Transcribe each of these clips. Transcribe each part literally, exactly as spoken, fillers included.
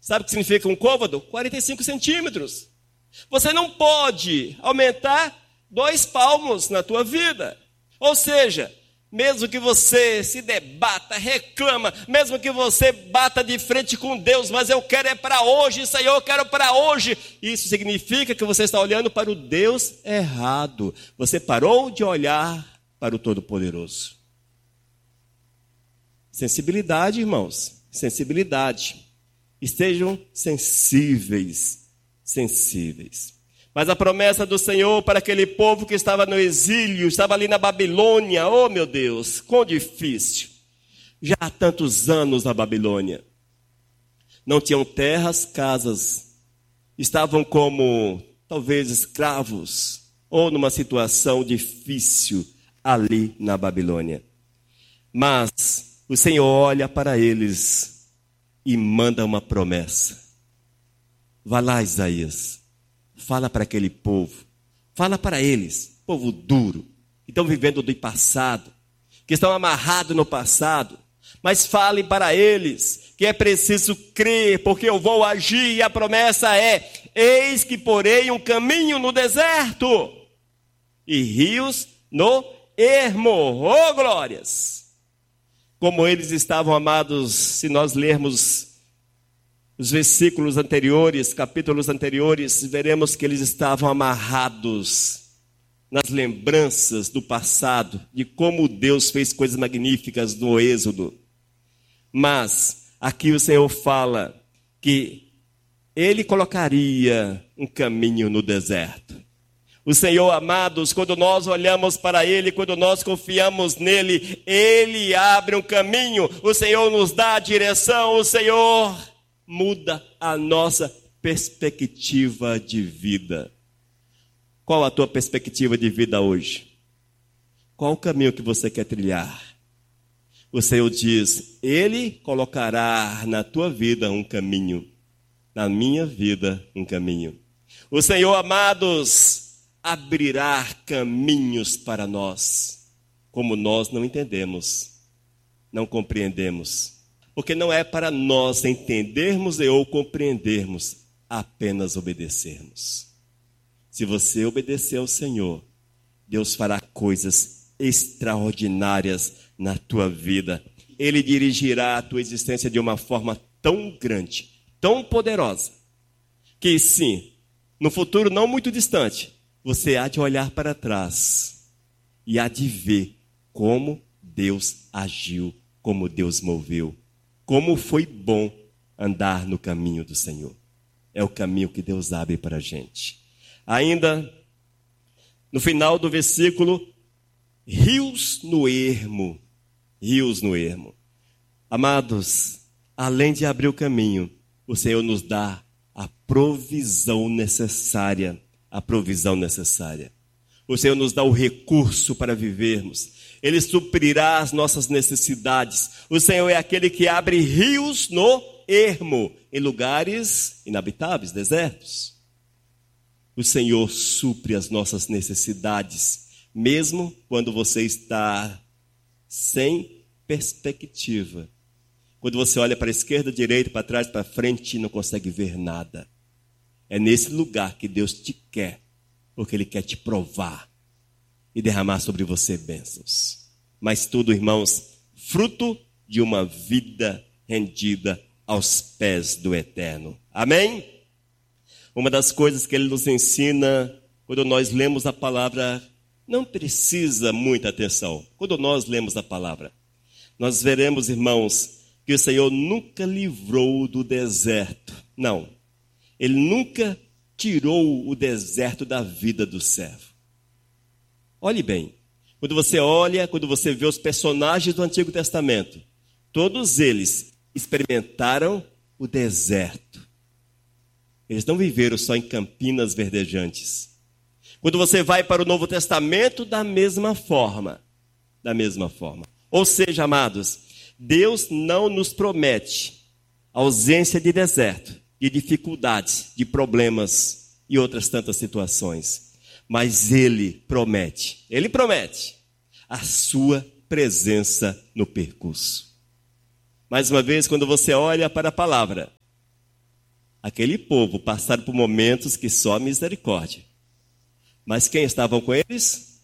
Sabe o que significa um côvado? quarenta e cinco centímetros. Você não pode aumentar dois palmos na tua vida. Ou seja, mesmo que você se debata, reclama, mesmo que você bata de frente com Deus, mas eu quero é para hoje, Senhor, eu quero para hoje. Isso significa que você está olhando para o Deus errado. Você parou de olhar para o Todo-Poderoso. Sensibilidade, irmãos, sensibilidade. Estejam sensíveis, sensíveis. Mas a promessa do Senhor para aquele povo que estava no exílio, estava ali na Babilônia, oh meu Deus, quão difícil. Já há tantos anos na Babilônia. Não tinham terras, casas. Estavam como, talvez, escravos, ou numa situação difícil ali na Babilônia. Mas o Senhor olha para eles e manda uma promessa. Vá lá, Isaías. Fala para aquele povo, fala para eles, povo duro, que estão vivendo do passado, que estão amarrados no passado, mas fale para eles que é preciso crer, porque eu vou agir, e a promessa é: eis que porei um caminho no deserto, e rios no ermo, oh glórias! Como eles estavam amados, se nós lermos os versículos anteriores, capítulos anteriores, veremos que eles estavam amarrados nas lembranças do passado, de como Deus fez coisas magníficas no Êxodo. Mas aqui o Senhor fala que Ele colocaria um caminho no deserto. O Senhor, amados, quando nós olhamos para Ele, quando nós confiamos nele, Ele abre um caminho, o Senhor nos dá a direção, o Senhor muda a nossa perspectiva de vida. Qual a tua perspectiva de vida hoje? Qual o caminho que você quer trilhar? O Senhor diz: Ele colocará na tua vida um caminho, na minha vida um caminho. O Senhor, amados, abrirá caminhos para nós, como nós não entendemos, não compreendemos. Porque não é para nós entendermos ou compreendermos, apenas obedecermos. Se você obedecer ao Senhor, Deus fará coisas extraordinárias na tua vida. Ele dirigirá a tua existência de uma forma tão grande, tão poderosa, que sim, no futuro não muito distante, você há de olhar para trás e há de ver como Deus agiu, como Deus moveu. Como foi bom andar no caminho do Senhor. É o caminho que Deus abre para a gente. Ainda, no final do versículo, rios no ermo. Rios no ermo. Amados, além de abrir o caminho, o Senhor nos dá a provisão necessária. A provisão necessária. O Senhor nos dá o recurso para vivermos. Ele suprirá as nossas necessidades. O Senhor é aquele que abre rios no ermo, em lugares inabitáveis, desertos. O Senhor supre as nossas necessidades, mesmo quando você está sem perspectiva. Quando você olha para a esquerda, direita, para trás, para frente e não consegue ver nada. É nesse lugar que Deus te quer, porque Ele quer te provar e derramar sobre você bênçãos. Mas tudo, irmãos, fruto de uma vida rendida aos pés do Eterno. Amém? Uma das coisas que Ele nos ensina, quando nós lemos a palavra, não precisa muita atenção. Quando nós lemos a palavra, nós veremos, irmãos, que o Senhor nunca livrou do deserto. Não. Ele nunca tirou o deserto da vida do servo. Olhe bem, quando você olha, quando você vê os personagens do Antigo Testamento, todos eles experimentaram o deserto. Eles não viveram só em campinas verdejantes. Quando você vai para o Novo Testamento, da mesma forma. Da mesma forma. Ou seja, amados, Deus não nos promete ausência de deserto, de dificuldades, de problemas e outras tantas situações. Mas Ele promete, Ele promete a sua presença no percurso. Mais uma vez, quando você olha para a palavra, Aquele povo passaram por momentos que só a misericórdia. Mas quem estavam com eles?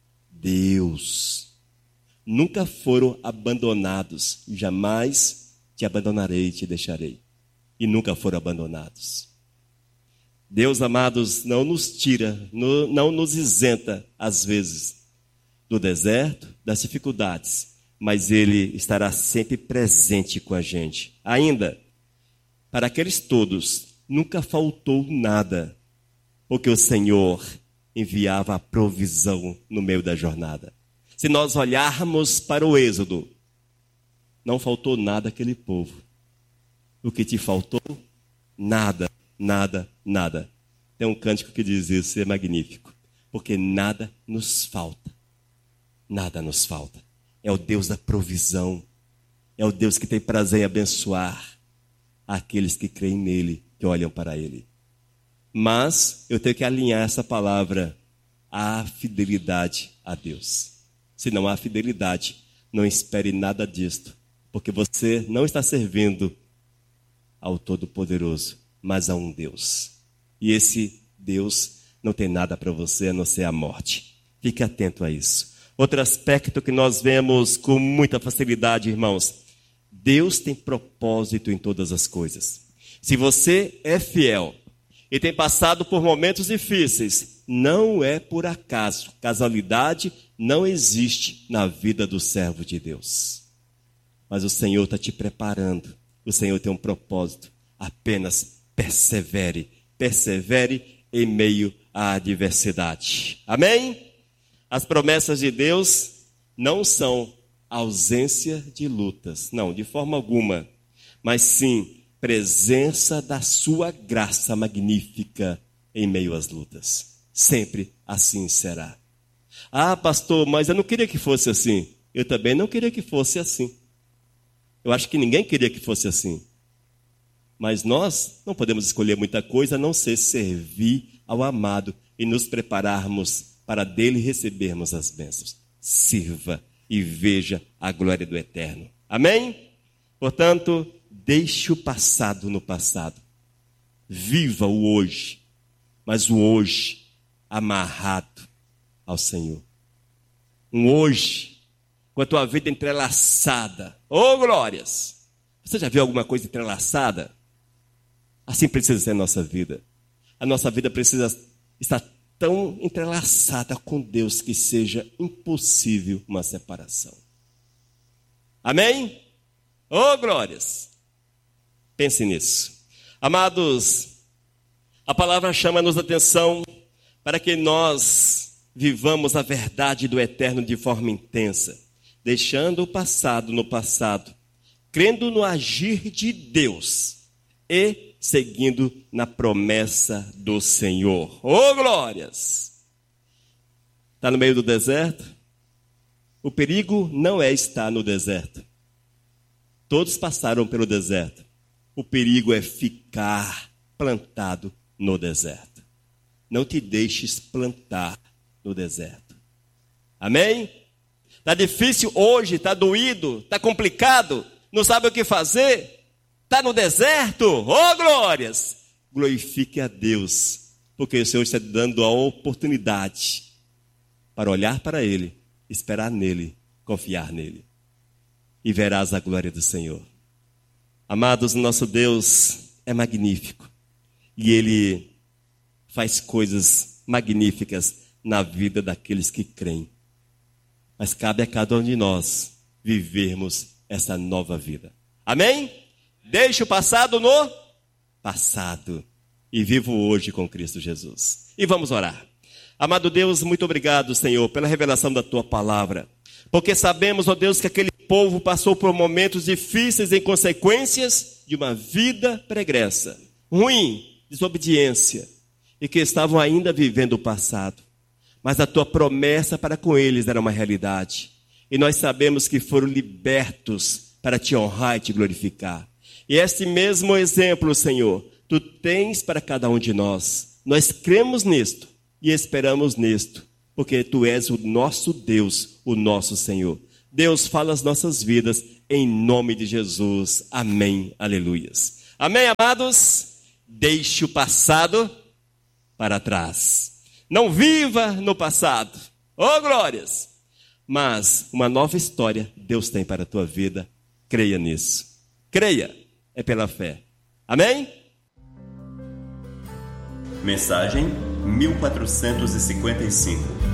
Deus. Nunca foram abandonados. Jamais te abandonarei e te deixarei. E nunca foram abandonados. Deus, amados, não nos tira, não nos isenta, às vezes, do deserto, das dificuldades, mas Ele estará sempre presente com a gente. Ainda, para aqueles todos, nunca faltou nada, porque o Senhor enviava a provisão no meio da jornada. Se nós olharmos para o Êxodo, não faltou nada àquele povo. O que te faltou? Nada, nada, nada. Tem um cântico que diz isso, é magnífico. Porque nada nos falta. Nada nos falta. É o Deus da provisão. É o Deus que tem prazer em abençoar aqueles que creem nele, que olham para ele. Mas eu tenho que alinhar essa palavra à fidelidade a Deus. Se não há fidelidade, não espere nada disto. Porque você não está servindo ao Todo-Poderoso, mas a um Deus. E esse Deus não tem nada para você a não ser a morte. Fique atento a isso. Outro aspecto que nós vemos com muita facilidade, irmãos. Deus tem propósito em todas as coisas. Se você é fiel e tem passado por momentos difíceis, não é por acaso. Casualidade não existe na vida do servo de Deus. Mas o Senhor está te preparando. O Senhor tem um propósito. Apenas persevere. Persevere em meio à adversidade. Amém? As promessas de Deus não são ausência de lutas. Não, de forma alguma. Mas sim, presença da sua graça magnífica em meio às lutas. Sempre assim será. Ah, pastor, mas eu não queria que fosse assim. Eu também não queria que fosse assim. Eu acho que ninguém queria que fosse assim. Mas nós não podemos escolher muita coisa a não ser servir ao amado e nos prepararmos para dele recebermos as bênçãos. Sirva e veja a glória do Eterno. Amém? Portanto, deixe o passado no passado. Viva o hoje, mas o hoje amarrado ao Senhor. Um hoje com a tua vida entrelaçada. Oh, glórias! Você já viu alguma coisa entrelaçada? Assim precisa ser a nossa vida. A nossa vida precisa estar tão entrelaçada com Deus que seja impossível uma separação. Amém? Oh, glórias! Pense nisso. Amados, a palavra chama-nos a atenção para que nós vivamos a verdade do Eterno de forma intensa, deixando o passado no passado, crendo no agir de Deus e seguindo na promessa do Senhor. Oh, glórias! Está no meio do deserto? O perigo não é estar no deserto. Todos passaram pelo deserto. O perigo é ficar plantado no deserto. Não te deixes plantar no deserto. Amém? Está difícil hoje, está doído, está complicado, não sabe o que fazer? Está no deserto? Oh, glórias! Glorifique a Deus, porque o Senhor está te dando a oportunidade para olhar para Ele, esperar nele, confiar nele. E verás a glória do Senhor. Amados, nosso Deus é magnífico. E Ele faz coisas magníficas na vida daqueles que creem. Mas cabe a cada um de nós vivermos essa nova vida. Amém? Deixe o passado no passado e vivo hoje com Cristo Jesus. E vamos orar. Amado Deus, muito obrigado, Senhor, pela revelação da Tua palavra. Porque sabemos, ó Deus, que aquele povo passou por momentos difíceis em consequências de uma vida pregressa, ruim, desobediência, e que estavam ainda vivendo o passado. Mas a Tua promessa para com eles era uma realidade. E nós sabemos que foram libertos para Te honrar e Te glorificar. E este mesmo exemplo, Senhor, Tu tens para cada um de nós. Nós cremos nisto e esperamos nisto, porque Tu és o nosso Deus, o nosso Senhor. Deus, fala as nossas vidas, em nome de Jesus. Amém. Aleluias. Amém, amados? Deixe o passado para trás. Não viva no passado. Oh, glórias! Mas uma nova história Deus tem para a tua vida. Creia nisso. Creia. É pela fé. Amém? Mensagem mil quatrocentos e cinquenta e cinco.